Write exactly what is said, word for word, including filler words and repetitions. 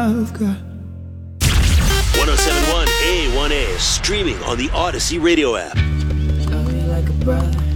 I've got ten seventy-one A one A, streaming on the Odyssey radio app. love you like a brother.